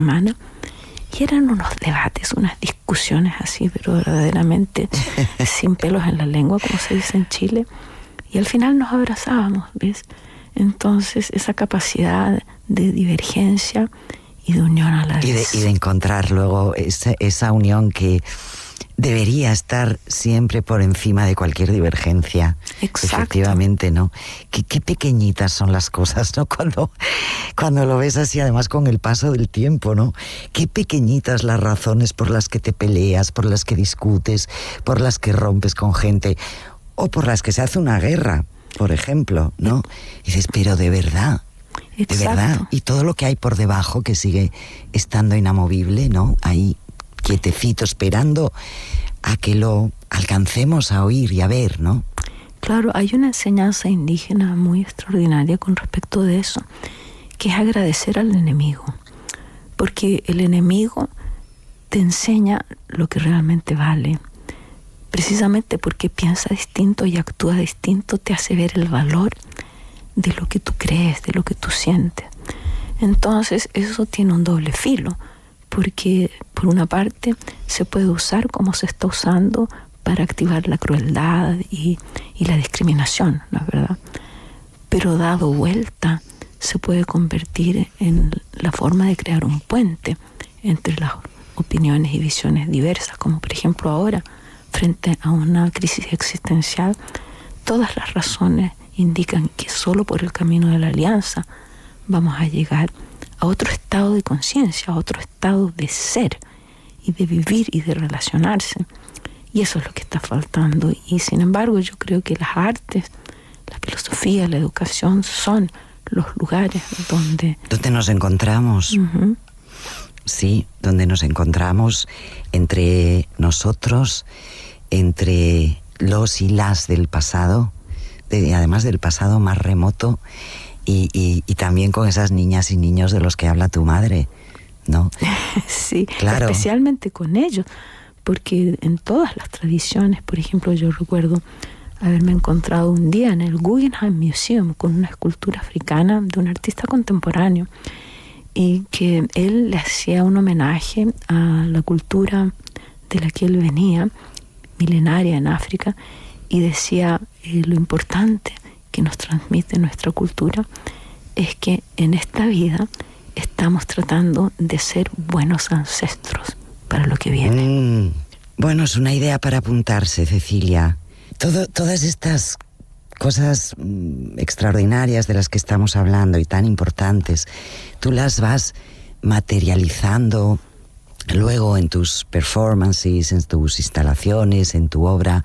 semana, y eran unos debates, unas discusiones así, pero verdaderamente sin pelos en la lengua, como se dice en Chile, y al final nos abrazábamos, ¿ves? Entonces esa capacidad de divergencia y de unión a la vez. Y de encontrar luego esa unión que debería estar siempre por encima de cualquier divergencia. Exacto. Efectivamente, ¿no? Qué pequeñitas son las cosas, ¿no? Cuando lo ves así, además con el paso del tiempo, ¿no? Qué pequeñitas las razones por las que te peleas, por las que discutes, por las que rompes con gente, o por las que se hace una guerra, por ejemplo, ¿no? Y dices, pero de verdad. Exacto. De verdad. Y todo lo que hay por debajo que sigue estando inamovible, ¿no? Ahí quietecito, esperando a que lo alcancemos a oír y a ver, ¿no? Claro, hay una enseñanza indígena muy extraordinaria con respecto de eso, que es agradecer al enemigo, porque el enemigo te enseña lo que realmente vale. Precisamente porque piensa distinto y actúa distinto, te hace ver el valor de lo que tú crees, de lo que tú sientes. Entonces eso tiene un doble filo, porque por una parte se puede usar como se está usando para activar la crueldad y la discriminación, ¿no es verdad? Pero dado vuelta se puede convertir en la forma de crear un puente entre las opiniones y visiones diversas, como por ejemplo ahora, frente a una crisis existencial, todas las razones indican que solo por el camino de la alianza vamos a llegar a otro estado de conciencia, a otro estado de ser y de vivir y de relacionarse. Y eso es lo que está faltando. Y sin embargo, yo creo que las artes, la filosofía, la educación son los lugares donde nos encontramos. Uh-huh. Sí, donde nos encontramos entre nosotros, entre los y las del pasado, además del pasado más remoto, y también con esas niñas y niños de los que habla tu madre, ¿no? Sí, claro. Especialmente con ellos, porque en todas las tradiciones, por ejemplo, yo recuerdo haberme encontrado un día en el Guggenheim Museum con una escultura africana de un artista contemporáneo, y que él le hacía un homenaje a la cultura de la que él venía, milenaria en África, y decía lo importante que nos transmite nuestra cultura es que en esta vida estamos tratando de ser buenos ancestros para lo que viene. Bueno, es una idea para apuntarse, Cecilia. Todas estas cosas extraordinarias de las que estamos hablando y tan importantes, tú las vas materializando luego en tus performances, en tus instalaciones, en tu obra,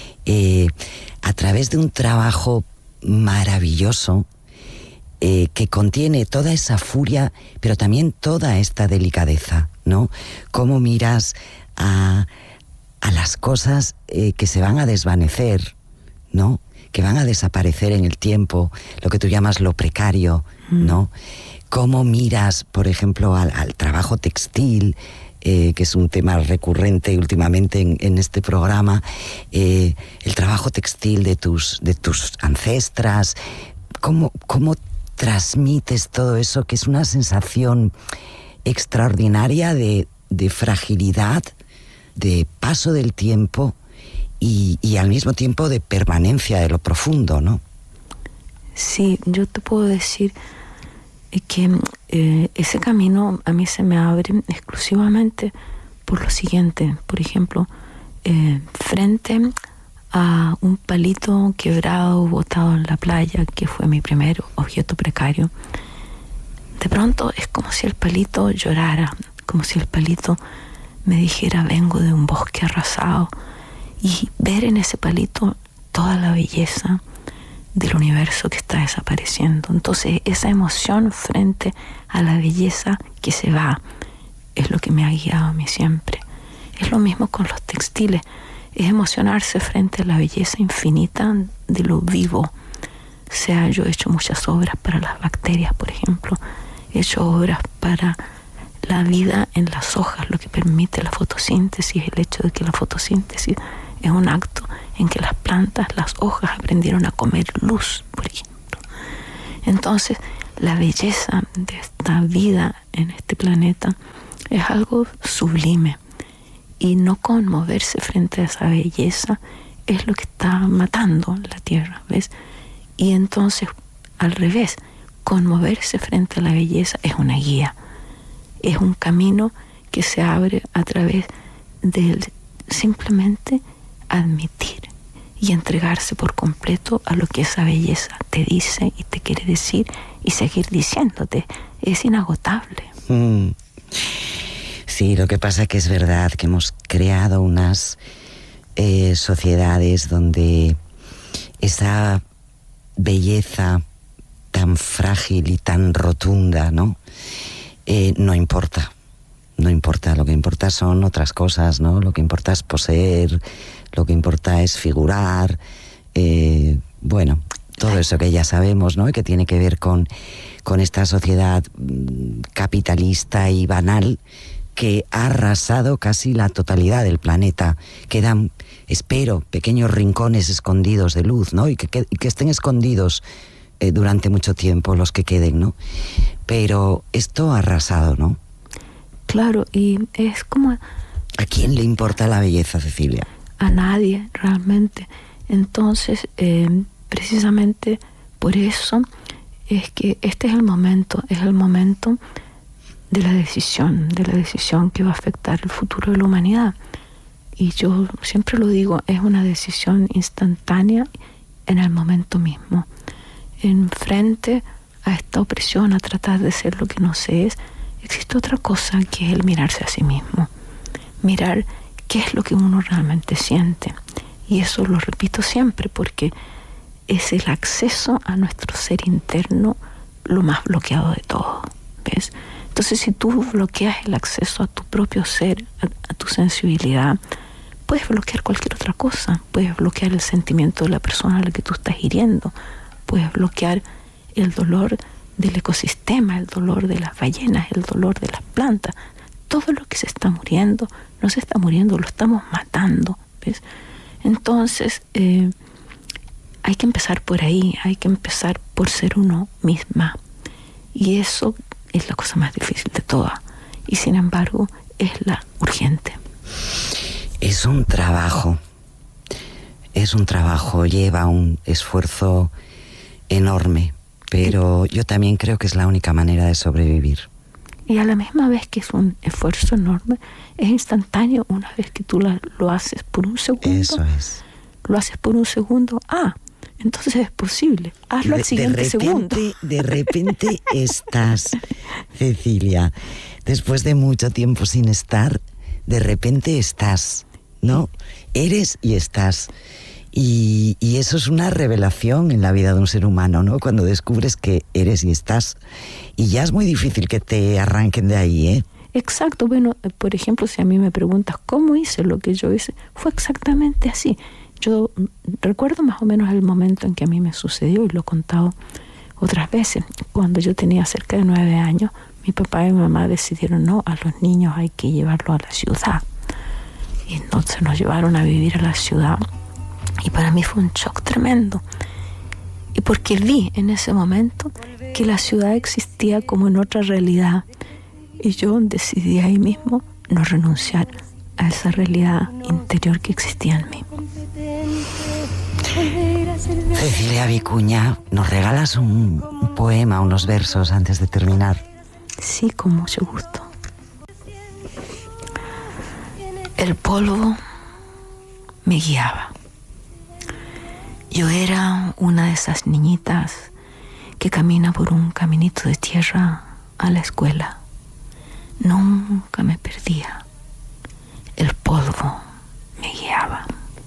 a través de un trabajo maravilloso que contiene toda esa furia, pero también toda esta delicadeza, ¿no? Cómo miras a las cosas que se van a desvanecer, ¿no? Que van a desaparecer en el tiempo, lo que tú llamas lo precario, ¿no? Cómo miras, por ejemplo, al trabajo textil, que es un tema recurrente últimamente en este programa, el trabajo textil de tus ancestras, cómo transmites todo eso, que es una sensación extraordinaria de fragilidad, de paso del tiempo y al mismo tiempo de permanencia de lo profundo, ¿no? Sí, yo te puedo decir que ese camino a mí se me abre exclusivamente por lo siguiente. Por ejemplo, frente a un palito quebrado botado en la playa, que fue mi primer objeto precario, de pronto es como si el palito llorara, como si el palito me dijera: vengo de un bosque arrasado, y ver en ese palito toda la belleza del universo que está desapareciendo. Entonces esa emoción frente a la belleza que se va es lo que me ha guiado a mí siempre. Es lo mismo con los textiles, es emocionarse frente a la belleza infinita de lo vivo. O sea, yo he hecho muchas obras para las bacterias, por ejemplo, he hecho obras para la vida en las hojas, lo que permite la fotosíntesis, el hecho de que la fotosíntesis es un acto en que las plantas, las hojas, aprendieron a comer luz, por ejemplo. Entonces, la belleza de esta vida en este planeta es algo sublime. Y no conmoverse frente a esa belleza es lo que está matando la Tierra, ¿ves? Y entonces, al revés, conmoverse frente a la belleza es una guía. Es un camino que se abre a través del simplemente admitir y entregarse por completo a lo que esa belleza te dice y te quiere decir y seguir diciéndote. Es inagotable. Sí, lo que pasa que es verdad que hemos creado unas sociedades donde esa belleza tan frágil y tan rotunda, ¿no? No importa. No importa, lo que importa son otras cosas, ¿no? Lo que importa es poseer, lo que importa es figurar, bueno, todo eso que ya sabemos, ¿no? Y que tiene que ver con esta sociedad capitalista y banal que ha arrasado casi la totalidad del planeta. Quedan, espero, pequeños rincones escondidos de luz, ¿no? Y que estén escondidos durante mucho tiempo los que queden, ¿no? Pero esto ha arrasado, ¿no? Claro, y es como... ¿A quién le importa la belleza, Cecilia? A nadie, realmente. Entonces, precisamente por eso es que este es el momento de la decisión que va a afectar el futuro de la humanidad. Y yo siempre lo digo, es una decisión instantánea en el momento mismo. En frente a esta opresión, a tratar de ser lo que no se es, existe otra cosa que es el mirarse a sí mismo. Mirar qué es lo que uno realmente siente. Y eso lo repito siempre porque es el acceso a nuestro ser interno lo más bloqueado de todo, ¿ves? Entonces, si tú bloqueas el acceso a tu propio ser, a tu sensibilidad, puedes bloquear cualquier otra cosa. Puedes bloquear el sentimiento de la persona a la que tú estás hiriendo. Puedes bloquear el dolor del ecosistema, el dolor de las ballenas, el dolor de las plantas. Todo lo que se está muriendo, no se está muriendo, lo estamos matando, ¿ves? Entonces, hay que empezar por ahí, hay que empezar por ser uno misma. Y eso es la cosa más difícil de todas. Y sin embargo, es la urgente. Es un trabajo, lleva un esfuerzo enorme, pero yo también creo que es la única manera de sobrevivir. Y a la misma vez que es un esfuerzo enorme, es instantáneo una vez que tú lo haces por un segundo. Eso es. Lo haces por un segundo, entonces es posible. Hazlo al siguiente segundo. De repente estás, Cecilia, después de mucho tiempo sin estar, de repente estás, ¿no? Eres y estás. Y eso es una revelación en la vida de un ser humano, ¿no? Cuando descubres que eres y estás. Y ya es muy difícil que te arranquen de ahí, ¿eh? Exacto. Bueno, por ejemplo, si a mí me preguntas cómo hice lo que yo hice, fue exactamente así. Yo recuerdo más o menos el momento en que a mí me sucedió, y lo he contado otras veces. Cuando yo tenía cerca de 9 años, mi papá y mi mamá decidieron, no, a los niños hay que llevarlos a la ciudad. Y entonces nos llevaron a vivir a la ciudad. Y para mí fue un shock tremendo. Y porque vi en ese momento que la ciudad existía como en otra realidad. Y yo decidí ahí mismo no renunciar a esa realidad interior que existía en mí. Cecilia Vicuña, ¿nos regalas un poema, unos versos antes de terminar? Sí, con mucho gusto. El polvo me guiaba. Yo era una de esas niñitas que camina por un caminito de tierra a la escuela. Nunca me perdía. El polvo me guiaba.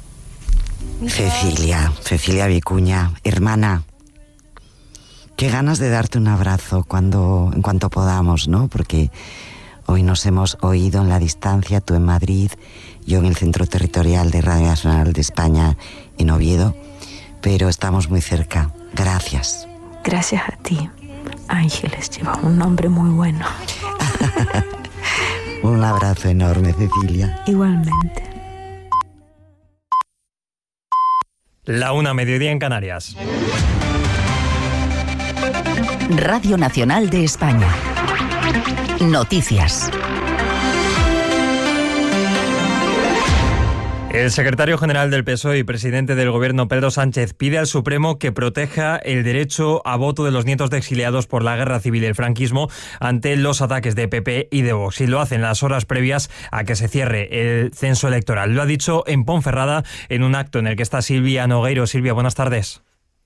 Cecilia Vicuña, hermana, qué ganas de darte un abrazo en cuanto podamos, ¿no? Porque hoy nos hemos oído en la distancia, tú en Madrid, yo en el Centro Territorial de Radio Nacional de España en Oviedo, pero estamos muy cerca. Gracias. Gracias a ti. Ángeles lleva un nombre muy bueno. Un abrazo enorme, Cecilia. Igualmente. 1:00 mediodía en Canarias. Radio Nacional de España. Noticias. El secretario general del PSOE y presidente del Gobierno, Pedro Sánchez, pide al Supremo que proteja el derecho a voto de los nietos de exiliados por la guerra civil y el franquismo ante los ataques de PP y de Vox. Y lo hace en las horas previas a que se cierre el censo electoral. Lo ha dicho en Ponferrada en un acto en el que está Silvia Nogueiro. Silvia, buenas tardes.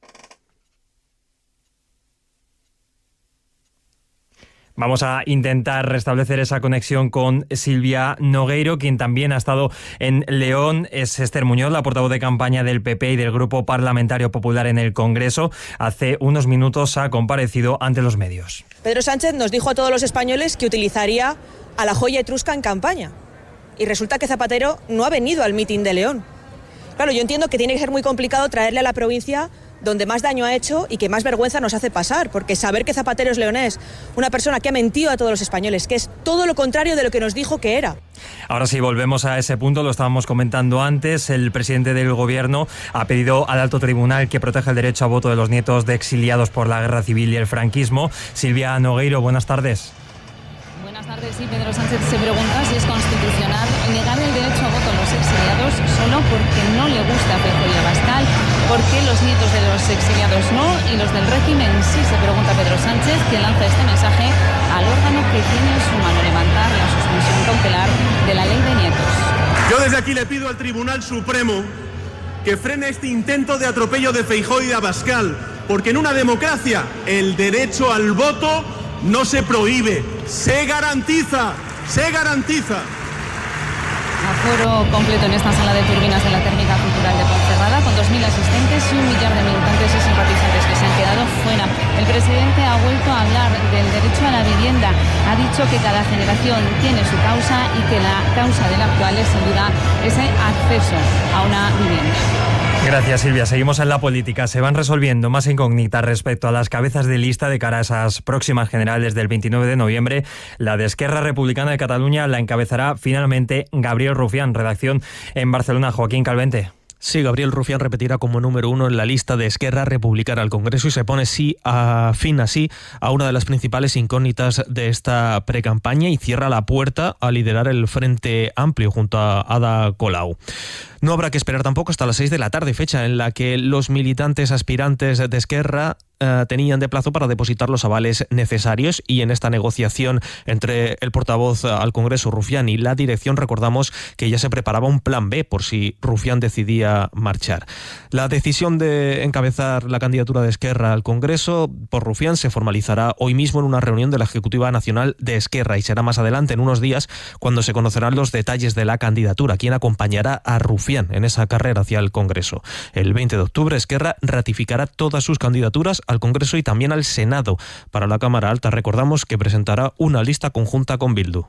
Vamos a intentar restablecer esa conexión con Silvia Nogueiro, quien también ha estado en León. Es Esther Muñoz, la portavoz de campaña del PP y del Grupo Parlamentario Popular en el Congreso. Hace unos minutos ha comparecido ante los medios. Pedro Sánchez nos dijo a todos los españoles que utilizaría a la joya etrusca en campaña. Y resulta que Zapatero no ha venido al mitin de León. Claro, yo entiendo que tiene que ser muy complicado traerle a la provincia donde más daño ha hecho y que más vergüenza nos hace pasar, porque saber que Zapatero es leonés, una persona que ha mentido a todos los españoles, que es todo lo contrario de lo que nos dijo que era. Ahora sí, volvemos a ese punto, lo estábamos comentando antes. El presidente del Gobierno ha pedido al alto tribunal que proteja el derecho a voto de los nietos de exiliados por la guerra civil y el franquismo. Silvia Nogueiro, buenas tardes. Buenas tardes. Sí, Pedro Sánchez se pregunta si es constitucional negar el derecho a voto a los exiliados solo porque no le gusta Feijóo y Abascal, porque los nietos de los exiliados no y los del régimen sí, se pregunta Pedro Sánchez, que lanza este mensaje al órgano que tiene en su mano levantar la suspensión cautelar de la ley de nietos. Yo desde aquí le pido al Tribunal Supremo que frene este intento de atropello de Feijóo y de Abascal, porque en una democracia el derecho al voto no se prohíbe, se garantiza, se garantiza. Aforo completo en esta sala de turbinas de la Térmica Cultural de Ponferrada, con 2.000 asistentes y 1 millar de militantes y simpatizantes que se han quedado fuera. El presidente ha vuelto a hablar del derecho a la vivienda. Ha dicho que cada generación tiene su causa y que la causa del actual es sin duda ese acceso a una vivienda. Gracias, Silvia. Seguimos en la política. Se van resolviendo más incógnitas respecto a las cabezas de lista de cara a esas próximas generales del 29 de noviembre. La de Esquerra Republicana de Cataluña la encabezará finalmente Gabriel Rufián. Redacción en Barcelona, Joaquín Calvente. Sí, Gabriel Rufián repetirá como número 1 en la lista de Esquerra Republicana al Congreso y se pone fin así a una de las principales incógnitas de esta precampaña y cierra la puerta a liderar el Frente Amplio junto a Ada Colau. No habrá que esperar tampoco hasta las 6 de la tarde, fecha en la que los militantes aspirantes de Esquerra tenían de plazo para depositar los avales necesarios, y en esta negociación entre el portavoz al Congreso, Rufián, y la dirección, recordamos que ya se preparaba un plan B por si Rufián decidía marchar. La decisión de encabezar la candidatura de Esquerra al Congreso por Rufián se formalizará hoy mismo en una reunión de la Ejecutiva Nacional de Esquerra y será más adelante, en unos días, cuando se conocerán los detalles de la candidatura, quién acompañará a Rufián en esa carrera hacia el Congreso. El 20 de octubre, Esquerra ratificará todas sus candidaturas al Congreso y también al Senado. Para la Cámara Alta, recordamos que presentará una lista conjunta con Bildu.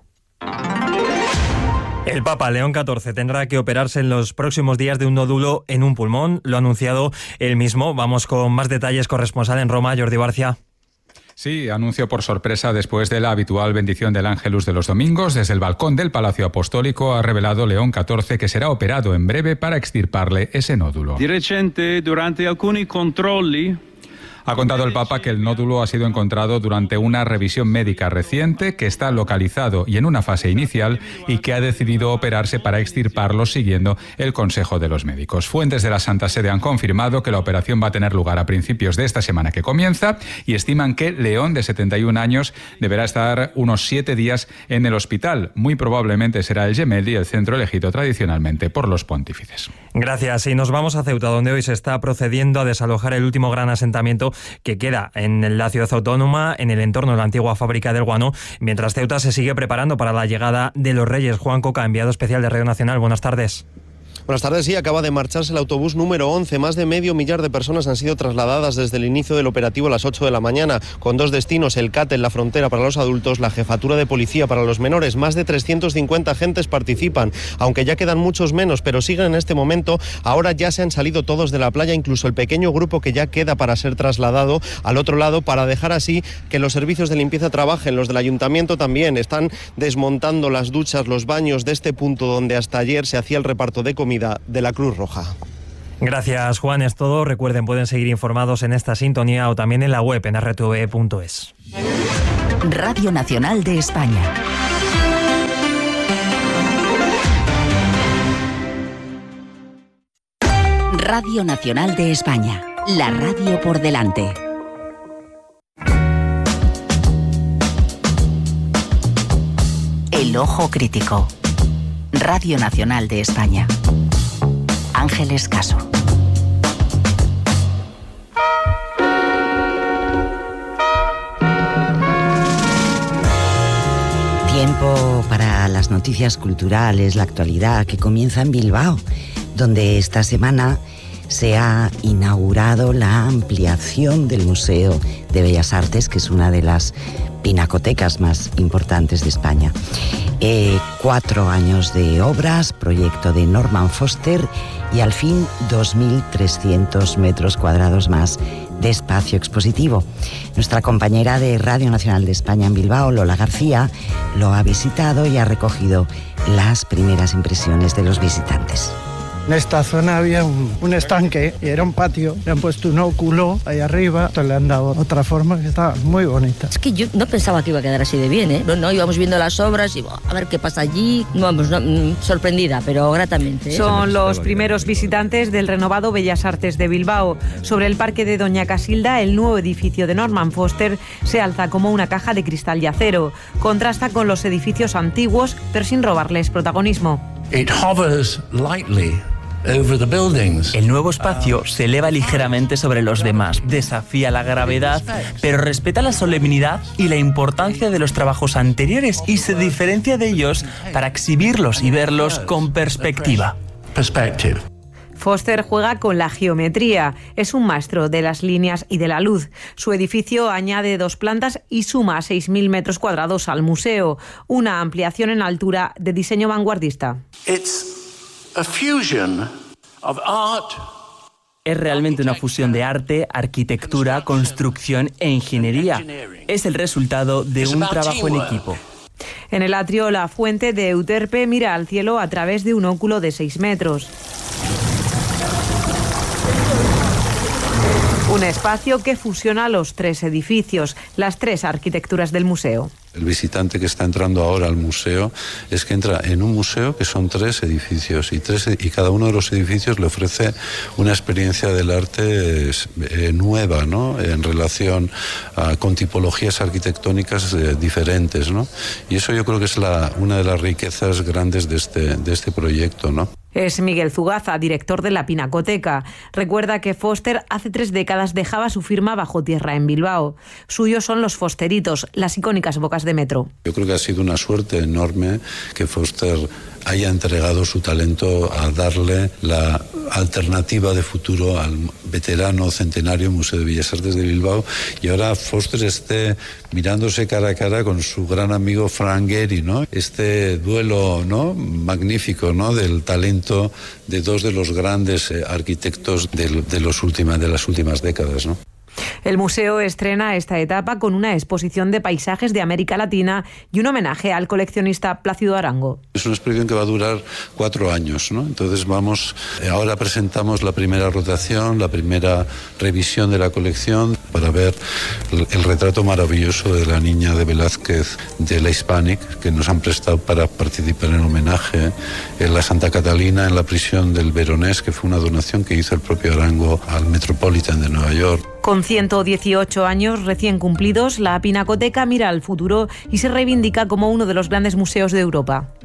El Papa León XIV tendrá que operarse en los próximos días de un nódulo en un pulmón. Lo ha anunciado él mismo. Vamos con más detalles. Corresponsal en Roma, Jordi Barcia. Sí, anuncio por sorpresa después de la habitual bendición del Ángelus de los domingos. Desde el balcón del Palacio Apostólico ha revelado León XIV que será operado en breve para extirparle ese nódulo. Di recente, durante alcuni controlli, Ha contado el Papa que el nódulo ha sido encontrado durante una revisión médica reciente, que está localizado y en una fase inicial, y que ha decidido operarse para extirparlo siguiendo el consejo de los médicos. Fuentes de la Santa Sede han confirmado que la operación va a tener lugar a principios de esta semana que comienza y estiman que León, de 71 años, deberá estar unos 7 días en el hospital. Muy probablemente será el Gemelli, el centro elegido tradicionalmente por los pontífices. Gracias. Y nos vamos a Ceuta, donde hoy se está procediendo a desalojar el último gran asentamiento que queda en la ciudad autónoma, en el entorno de la antigua fábrica del guano, mientras Ceuta se sigue preparando para la llegada de los Reyes. Juan Coca, enviado especial de Radio Nacional, buenas tardes. Buenas tardes. Sí, acaba de marcharse el autobús número 11. Más de 500.000 de personas han sido trasladadas desde el inicio del operativo a las 8 de la mañana, con 2 destinos: el CAT en la frontera para los adultos, la jefatura de policía para los menores. Más de 350 agentes participan, aunque ya quedan muchos menos, pero siguen en este momento. Ahora ya se han salido todos de la playa, incluso el pequeño grupo que ya queda para ser trasladado al otro lado, para dejar así que los servicios de limpieza trabajen. Los del ayuntamiento también están desmontando las duchas, los baños de este punto donde hasta ayer se hacía el reparto de comida de la Cruz Roja. Gracias, Juan. Es todo. Recuerden, pueden seguir informados en esta sintonía o también en la web en rtve.es. Radio Nacional de España. Radio Nacional de España. La radio por delante. El ojo crítico. Radio Nacional de España. Ángeles Caso. Tiempo para las noticias culturales, la actualidad que comienza en Bilbao, donde esta semana se ha inaugurado la ampliación del Museo de Bellas Artes, que es una de las pinacotecas más importantes de España. 4 años de obras, proyecto de Norman Foster y al fin 2.300 metros cuadrados más de espacio expositivo. Nuestra compañera de Radio Nacional de España en Bilbao, Lola García, lo ha visitado y ha recogido las primeras impresiones de los visitantes. En esta zona había un estanque y era un patio. Le han puesto un óculo ahí arriba, entonces le han dado otra forma que está muy bonita. Es que yo no pensaba que iba a quedar así de bien, ¿eh? No, íbamos viendo las obras y a ver qué pasa allí. Vamos, sorprendida, pero gratamente, ¿eh? Son los primeros visitantes del renovado Bellas Artes de Bilbao. Sobre el parque de Doña Casilda, el nuevo edificio de Norman Foster se alza como una caja de cristal y acero. Contrasta con los edificios antiguos, pero sin robarles protagonismo. It hovers lightly over the buildings. El nuevo espacio se eleva ligeramente sobre los demás, desafía la gravedad, pero respeta la solemnidad y la importancia de los trabajos anteriores y se diferencia de ellos para exhibirlos y verlos con perspectiva. Foster juega con la geometría, es un maestro de las líneas y de la luz. Su edificio añade 2 plantas y suma 6.000 metros cuadrados al museo, una ampliación en altura de diseño vanguardista. A fusion of art. Es realmente una fusión de arte, arquitectura, construcción e ingeniería. Es el resultado de un trabajo en equipo. En el atrio, la fuente de Euterpe mira al cielo a través de un óculo de 6 metros. Un espacio que fusiona los 3 edificios, las 3 arquitecturas del museo. El visitante que está entrando ahora al museo es que entra en un museo que son 3 edificios y cada uno de los edificios le ofrece una experiencia del arte nueva, ¿no? En relación con tipologías arquitectónicas diferentes, ¿no? Y eso yo creo que es una de las riquezas grandes de este proyecto, ¿no? Es Miguel Zugaza, director de la Pinacoteca. Recuerda que Foster hace 3 décadas dejaba su firma bajo tierra en Bilbao. Suyos son los Fosteritos, las icónicas bocas de metro. Yo creo que ha sido una suerte enorme que Foster haya entregado su talento a darle la alternativa de futuro al veterano centenario Museo de Bellas Artes de Bilbao, y ahora Foster esté mirándose cara a cara con su gran amigo Frank Gehry, ¿no? Este duelo, ¿no?, magnífico, ¿no?, del talento de 2 de los grandes arquitectos de las últimas décadas, ¿no? El museo estrena esta etapa con una exposición de paisajes de América Latina y un homenaje al coleccionista Plácido Arango. Es una exposición que va a durar 4 años, ¿no? Entonces ahora presentamos la primera rotación, la primera revisión de la colección para ver el retrato maravilloso de la niña de Velázquez de la Hispanic, que nos han prestado para participar en homenaje en la Santa Catalina, en la prisión del Veronés, que fue una donación que hizo el propio Arango al Metropolitan de Nueva York. Con 118 años recién cumplidos, la Pinacoteca mira al futuro y se reivindica como uno de los grandes museos de Europa.